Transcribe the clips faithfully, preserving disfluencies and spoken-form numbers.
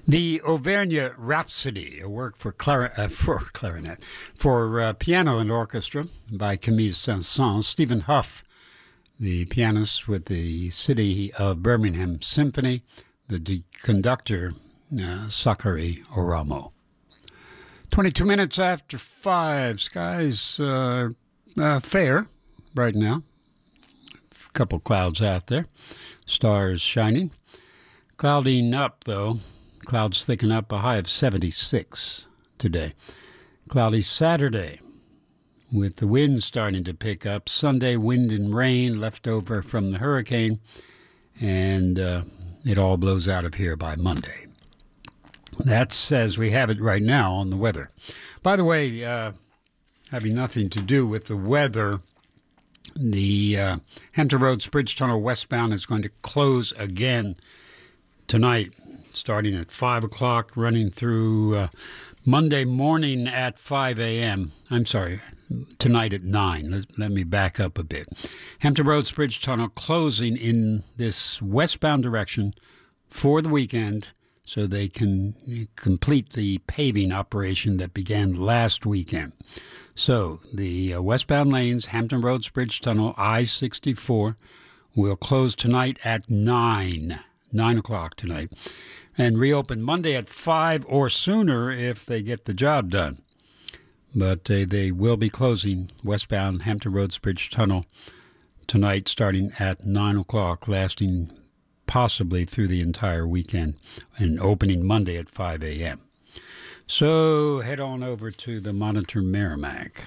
The Auvergne Rhapsody, a work for, clar- uh, for clarinet, for uh, piano and orchestra by Camille Saint-Saëns. Stephen Huff, the pianist with the City of Birmingham Symphony, the de- conductor, uh, Sakari Oramo. twenty-two minutes after five, skies uh, uh, fair right now. A couple clouds out there, stars shining. Clouding up, though. Clouds thicken up, a high of seventy-six today. Cloudy Saturday with the wind starting to pick up. Sunday, wind and rain left over from the hurricane, and uh, it all blows out of here by Monday. That's as we have it right now on the weather. By the way, uh, having nothing to do with the weather, the uh, Hampton Roads Bridge Tunnel westbound is going to close again tonight, starting at five o'clock, running through uh, Monday morning at five a.m. I'm sorry, tonight at nine. Let, let me back up a bit. Hampton Roads Bridge Tunnel closing in this westbound direction for the weekend so they can complete the paving operation that began last weekend. So the uh, westbound lanes, Hampton Roads Bridge Tunnel, I sixty-four, will close tonight at nine. nine o'clock tonight, and reopen Monday at five or sooner if they get the job done. But uh, they will be closing westbound Hampton Roads Bridge Tunnel tonight starting at nine o'clock, lasting possibly through the entire weekend, and opening Monday at five a.m. So head on over to the Monitor Merrimack,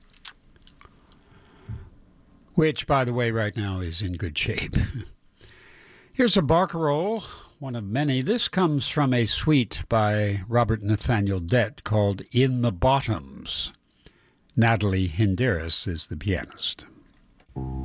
which, by the way, right now is in good shape. Here's a barcarolle, one of many. This comes from a suite by Robert Nathaniel Dett called In the Bottoms. Natalie Hinderis is the pianist.